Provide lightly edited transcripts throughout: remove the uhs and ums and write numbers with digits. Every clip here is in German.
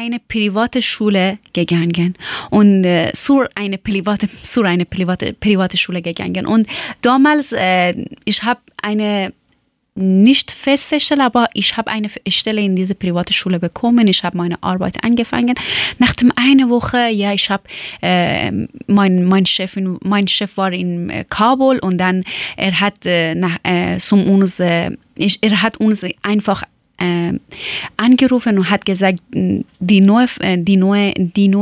eine private Schule gegangen und zur eine private Schule gegangen. Und damals, ich habe eine nicht feste Stelle, aber ich habe eine Stelle in diese private Schule bekommen. Ich habe meine Arbeit angefangen. Nach einer Woche, ja, ich habe mein Chef war in Kabul und dann er hat uns einfach angerufen und hat gesagt, die neue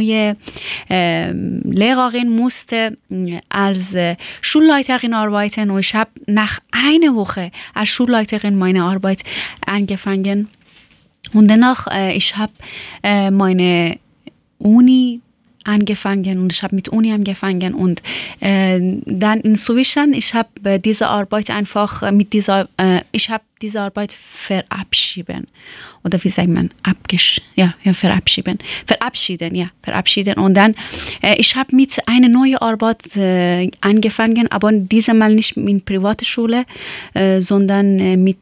Lehrerin musste als Schulleiterin arbeiten und ich habe nach einer Woche als Schulleiterin meine Arbeit angefangen und danach ich habe meine Uni angefangen und ich habe mit Uni angefangen und dann inzwischen ich habe diese Arbeit einfach ich habe diese Arbeit verabschieden oder wie sagt man verabschieden und dann ich habe mit einer neuen Arbeit angefangen, aber diesmal nicht in private Schule, sondern mit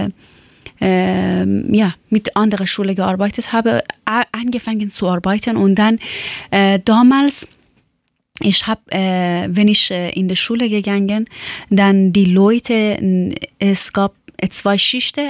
anderer Schule gearbeitet, habe angefangen zu arbeiten und dann damals ich habe, wenn ich in die Schule gegangen, dann die Leute, es gab drei Schichten.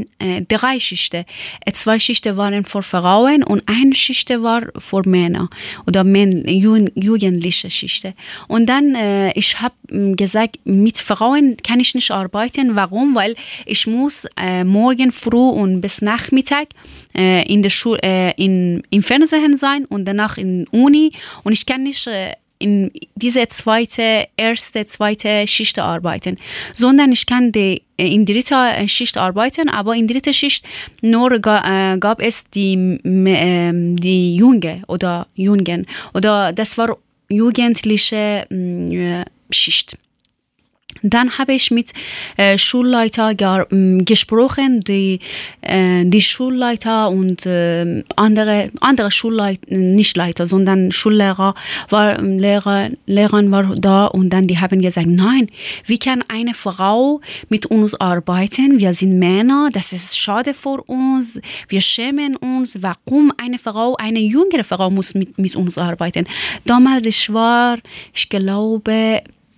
Zwei Schichten waren für Frauen und eine Schicht war für Männer oder jugendliche Schichten. Und dann, ich habe gesagt, mit Frauen kann ich nicht arbeiten. Warum? Weil ich muss morgen früh und bis Nachmittag in der Schule, im Fernsehen sein und danach in Uni und ich kann nicht in diese erste, zweite Schicht arbeiten, sondern ich kann in dritter Schicht arbeiten, aber in dritter Schicht nur gab es die Jungen oder das war jugendliche Schicht. Dann habe ich mit Schulleiter gesprochen, die Schulleiter und andere Schulleiter, nicht Leiter, sondern Schullehrer Lehrern war da und dann die haben gesagt, nein, wie kann eine Frau mit uns arbeiten? Wir sind Männer, das ist schade für uns, wir schämen uns, warum eine jüngere Frau muss mit uns arbeiten? Damals ich glaube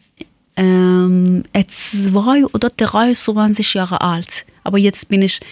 2 oder 23 Jahre alt. Aber jetzt bin ich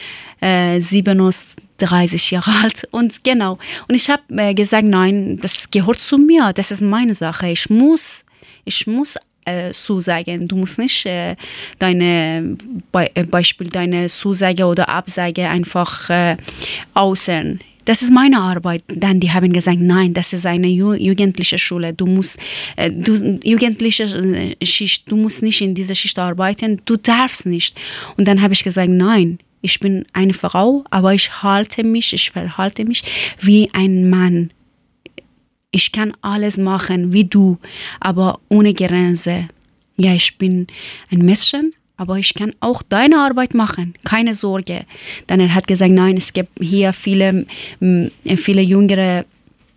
37 Jahre alt. Und genau. Und ich habe gesagt, nein, das gehört zu mir. Das ist meine Sache. Ich muss zusagen. Du musst nicht deine Zusage oder Absage einfach äußern. Das ist meine Arbeit. Dann die haben gesagt, nein, das ist eine jugendliche Schule. Du musst jugendliche Schicht, du musst nicht in dieser Schicht arbeiten. Du darfst nicht. Und dann habe ich gesagt, nein, ich bin eine Frau, aber ich verhalte mich wie ein Mann. Ich kann alles machen wie du, aber ohne Grenze. Ja, ich bin ein Mädchen. Aber ich kann auch deine Arbeit machen, keine Sorge. Dann er hat gesagt, nein, es gibt hier viele junge,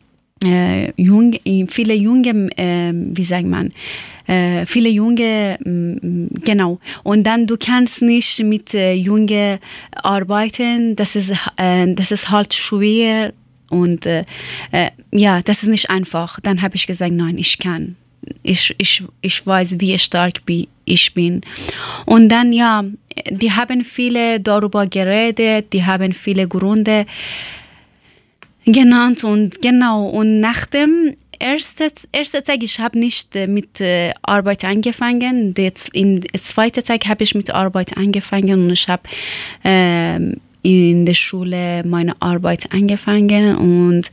wie sagt man, viele junge, genau. Und dann du kannst nicht mit Jungen arbeiten, das ist halt schwer und das ist nicht einfach. Dann habe ich gesagt, nein, ich kann. Ich weiß, wie stark ich bin. Und dann, die haben viele darüber geredet, die haben viele Gründe genannt und genau. Und nach dem ersten Tag, ich habe nicht mit Arbeit angefangen. Im zweiten Tag habe ich mit Arbeit angefangen und ich habe in der Schule meine Arbeit angefangen und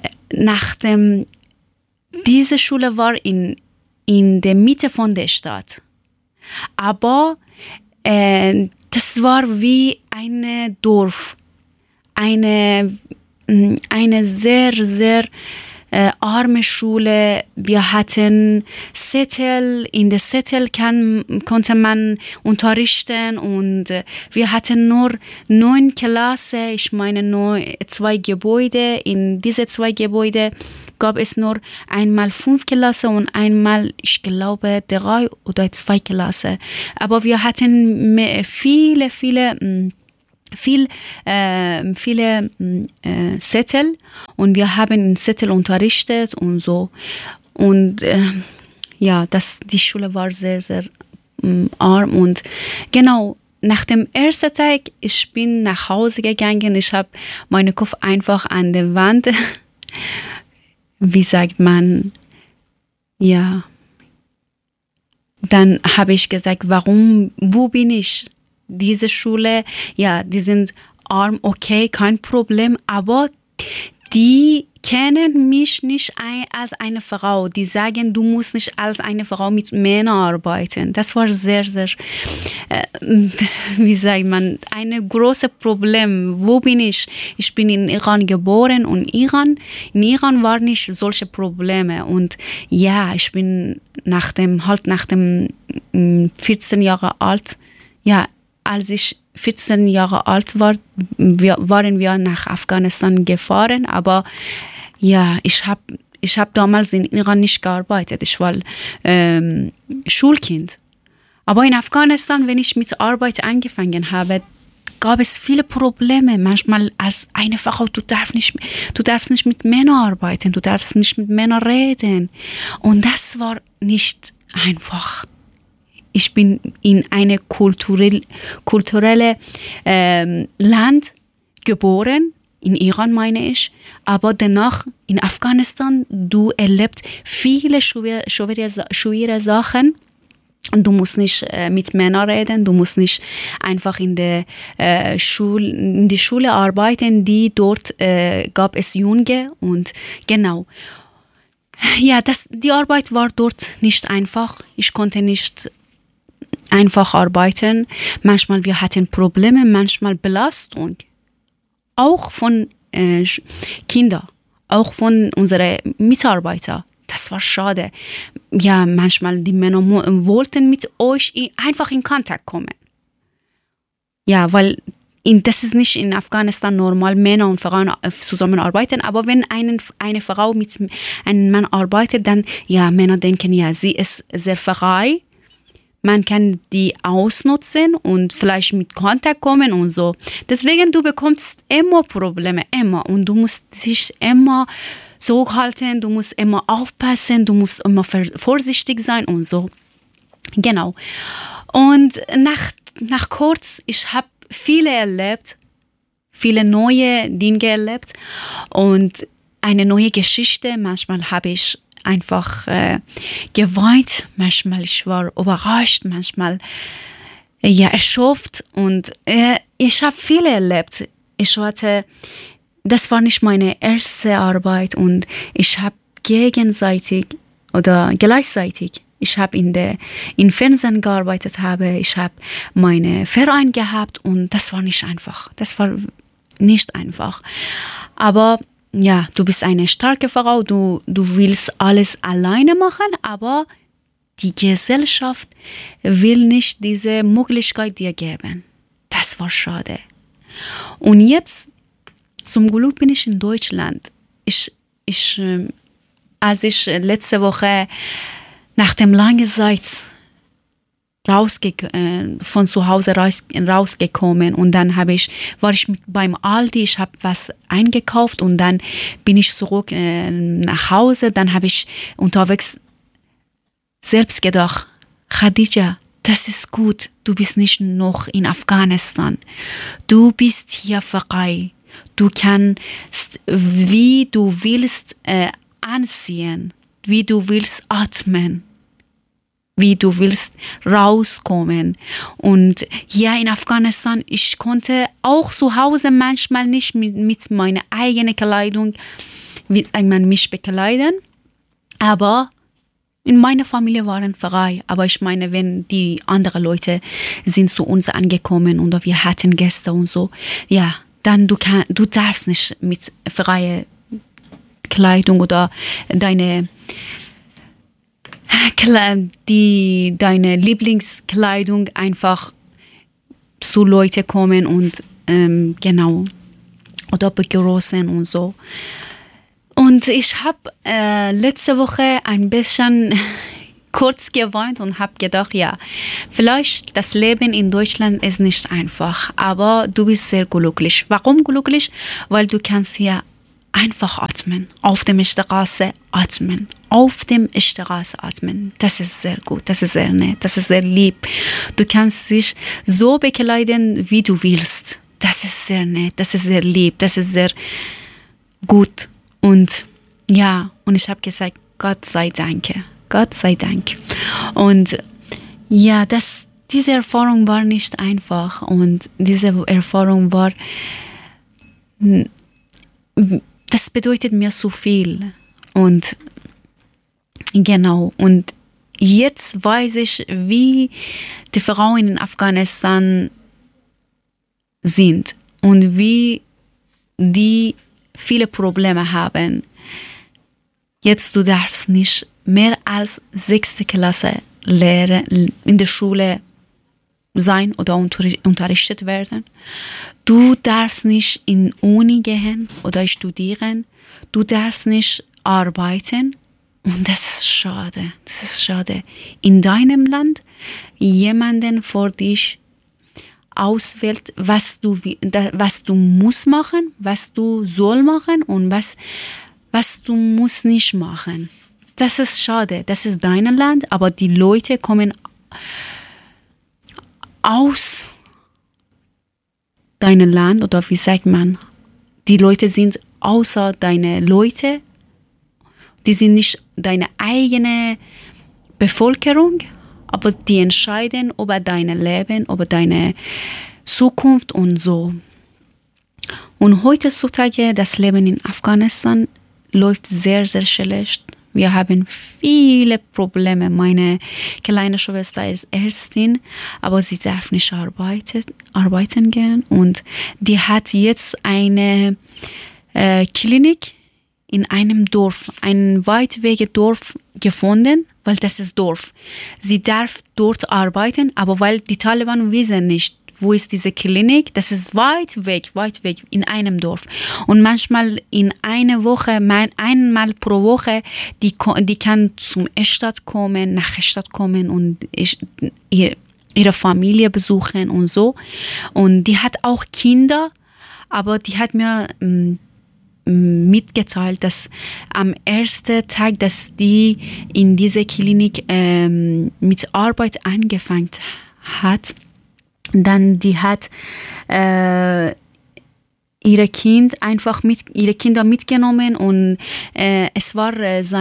diese Schule war in der Mitte von der Stadt. Aber das war wie ein Dorf. Eine sehr, sehr arme Schule. Wir hatten Zettel. In der Zettel konnte man unterrichten und wir hatten nur 9 Klassen. Ich meine 2 Gebäude. In diese 2 Gebäude gab es nur einmal 5 Klassen und einmal, ich glaube, 3 oder 2 Klassen. Aber wir hatten viele viele Zettel und wir haben in Zettel unterrichtet und so. Und ja, die Schule war sehr, sehr arm und genau. Nach dem ersten Tag, ich bin nach Hause gegangen, ich habe meinen Kopf einfach an der Wand, wie sagt man, ja, dann habe ich gesagt, wo bin ich? Diese Schule, ja, die sind arm, okay, kein Problem, aber die kennen mich nicht als eine Frau. Die sagen, du musst nicht als eine Frau mit Männern arbeiten. Das war sehr, sehr, wie sagt man, ein großes Problem. Wo bin ich? Ich bin in Iran geboren und in Iran waren nicht solche Probleme. Und ja, ich bin nach dem 14 Jahre alt, ja, als ich 14 Jahre alt war, waren wir nach Afghanistan gefahren, aber ja, ich hab damals in Iran nicht gearbeitet, ich war Schulkind. Aber in Afghanistan, wenn ich mit Arbeit angefangen habe, gab es viele Probleme. Manchmal als eine Frau, du darfst nicht mit Männern arbeiten, du darfst nicht mit Männern reden. Und das war nicht einfach. Ich bin in eine kulturelle Land geboren, in Iran meine ich, aber danach in Afghanistan, du erlebst viele schwere Sachen. Und du musst nicht mit Männern reden, du musst nicht einfach in die Schule arbeiten, dort gab es Junge und genau. Ja, die Arbeit war dort nicht einfach. Ich konnte nicht einfach arbeiten. Manchmal wir hatten Probleme, manchmal Belastung. Auch von Kindern, auch von unseren Mitarbeitern. Das war schade. Ja, manchmal die Männer wollten mit euch einfach in Kontakt kommen. Ja, weil das ist nicht in Afghanistan normal, Männer und Frauen zusammenarbeiten, aber wenn eine Frau mit einem Mann arbeitet, dann, ja, Männer denken, ja, sie ist sehr frei, man kann die ausnutzen und vielleicht mit Kontakt kommen und so. Deswegen, du bekommst immer Probleme, immer, und du musst dich immer zurückhalten, du musst immer aufpassen, du musst immer vorsichtig sein und so. Genau. Und nach kurz, ich habe viele erlebt, viele neue Dinge erlebt und eine neue Geschichte. Manchmal habe ich einfach geweint, manchmal ich war überrascht, manchmal erschöpft und ich habe viel erlebt. Das war nicht meine erste Arbeit und ich habe gleichzeitig, ich habe in Fernsehen gearbeitet, ich habe meinen Verein gehabt und das war nicht einfach. Aber ja, du bist eine starke Frau, du willst alles alleine machen, aber die Gesellschaft will nicht diese Möglichkeit dir geben. Das war schade. Und jetzt, zum Glück bin ich in Deutschland. Als ich letzte Woche nach dem langen Zeit von zu Hause rausgekommen und dann war ich beim Aldi, ich habe was eingekauft und dann bin ich zurück nach Hause, dann habe ich unterwegs selbst gedacht, Khadija, das ist gut, du bist nicht noch in Afghanistan, du bist hier frei, du kannst, wie du willst anziehen, wie du willst atmen, wie du willst rauskommen. Und hier in Afghanistan, ich konnte auch zu Hause manchmal nicht mit meiner eigenen Kleidung mich bekleiden, aber in meiner Familie waren frei. Aber ich meine, wenn die anderen Leute sind zu uns angekommen und wir hatten Gäste und so, ja, dann du darfst nicht mit freier Kleidung oder deine Lieblingskleidung einfach zu Leute kommen und genau, oder begrüßen und so. Und ich habe letzte Woche ein bisschen kurz geweint und habe gedacht, ja, vielleicht das Leben in Deutschland ist nicht einfach, aber du bist sehr glücklich. Warum glücklich? Weil du kannst hier einfach atmen, auf der Straße atmen, auf dem Straße atmen. Das ist sehr gut, das ist sehr nett, das ist sehr lieb. Du kannst dich so bekleiden, wie du willst. Das ist sehr nett, das ist sehr lieb, das ist sehr gut. Und ja, und ich habe gesagt, Gott sei Dank. Gott sei Dank. Und ja, diese Erfahrung war nicht einfach. Und diese Erfahrung war, das bedeutet mir so viel. Und genau, und jetzt weiß ich, wie die Frauen in Afghanistan sind und wie die viele Probleme haben. Jetzt, du darfst nicht mehr als 6. Klasse in der Schule sein oder unterrichtet werden. Du darfst nicht in Uni gehen oder studieren. Du darfst nicht arbeiten. Und das ist schade. Das ist schade. In deinem Land jemanden vor dich auswählt, was du musst machen, was du soll machen und was du musst nicht machen. Das ist schade. Das ist dein Land, aber die Leute kommen aus deinem Land, oder wie sagt man, die Leute sind außer deine Leute, die sind nicht deine eigene Bevölkerung, aber die entscheiden über dein Leben, über deine Zukunft und so. Und heutzutage, das Leben in Afghanistan läuft sehr, sehr schlecht. Wir haben viele Probleme. Meine kleine Schwester ist Ärztin, aber sie darf nicht arbeiten gehen. Und die hat jetzt eine Klinik in einem Dorf, ein weitweges Dorf gefunden, weil das ist Dorf. Sie darf dort arbeiten, aber weil die Taliban wissen nicht, wo ist diese Klinik, das ist weit weg, in einem Dorf. Und manchmal in einer Woche, einmal pro Woche, die kann zum Stadt kommen, nach Stadt kommen und ihre Familie besuchen und so. Und die hat auch Kinder, aber die hat mir mitgeteilt, dass am ersten Tag, dass die in dieser Klinik mit Arbeit angefangen hat, dann die hat ihre Kinder mitgenommen und es war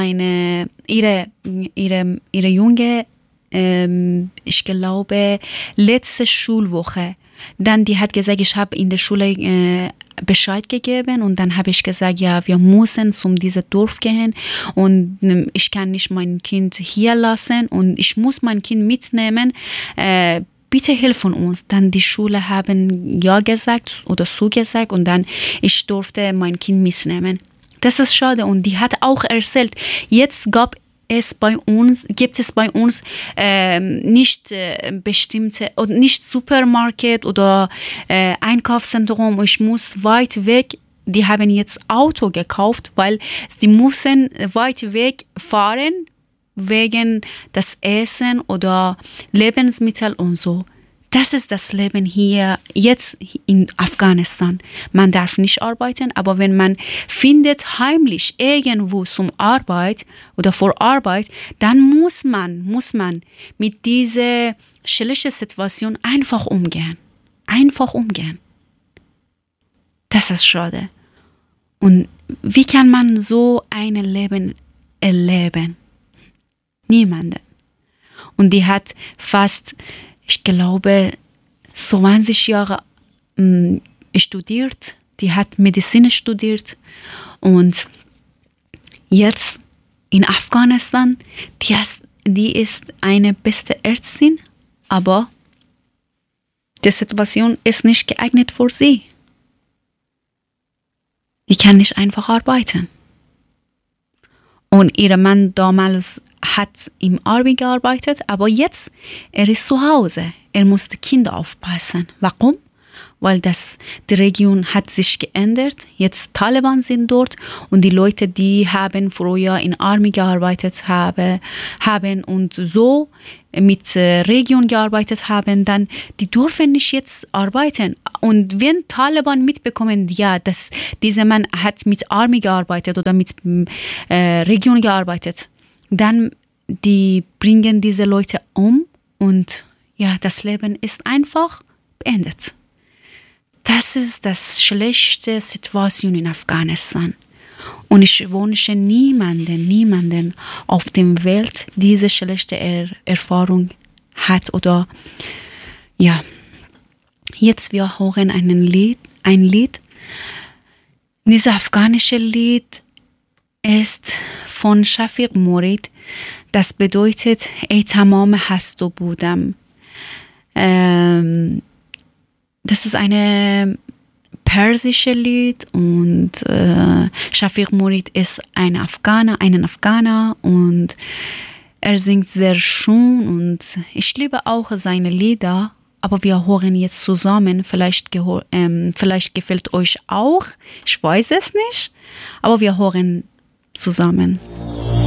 ihre junge, ich glaube, letzte Schulwoche. Dann die hat gesagt, ich habe in der Schule Bescheid gegeben und dann habe ich gesagt, ja, wir müssen zum diesem Dorf gehen und ich kann nicht mein Kind hier lassen und ich muss mein Kind mitnehmen. Bitte hilf uns. Dann die Schule haben ja gesagt oder zugesagt und dann ich durfte mein Kind mitnehmen. Das ist schade und die hat auch erzählt, jetzt gibt es bei uns nicht bestimmte oder nicht Supermarkt oder Einkaufszentrum. Ich muss weit weg. Die haben jetzt Auto gekauft, weil sie müssen weit weg fahren wegen das Essen oder Lebensmittel und so. Das ist das Leben hier jetzt in Afghanistan. Man darf nicht arbeiten, aber wenn man findet heimlich irgendwo zum Arbeit oder vor Arbeit, dann muss man mit dieser schlechten Situation einfach umgehen. Einfach umgehen. Das ist schade. Und wie kann man so ein Leben erleben? Niemanden. Und die hat fast, ich glaube, 20 Jahre studiert. Die hat Medizin studiert. Und jetzt in Afghanistan, die ist eine beste Ärztin, aber die Situation ist nicht geeignet für sie. Die kann nicht einfach arbeiten. Und ihr Mann damals hat im Army gearbeitet, aber jetzt er ist zu Hause. Er muss die Kinder aufpassen. Warum? weil die Region hat sich geändert. Jetzt Taliban sind dort und die Leute, die haben früher in Armee gearbeitet haben und so mit Region gearbeitet haben, dann die dürfen nicht jetzt arbeiten. Und wenn Taliban mitbekommen, ja, dass dieser Mann hat mit Armee gearbeitet oder mit Region gearbeitet, dann die bringen diese Leute um und ja, das Leben ist einfach beendet. Das ist das schlechte Situation in Afghanistan. Und ich wünsche niemanden auf der Welt diese schlechte Erfahrung hat oder ja. Jetzt wir hören ein Lied. Dieses afghanische Lied ist von Shafiq Morid. Das bedeutet, ey tamam hast du Budam. Das ist eine persische Lied und Shafiq Morid ist ein Afghaner und er singt sehr schön und ich liebe auch seine Lieder, aber wir hören jetzt zusammen, vielleicht gefällt euch auch, ich weiß es nicht, aber wir hören zusammen.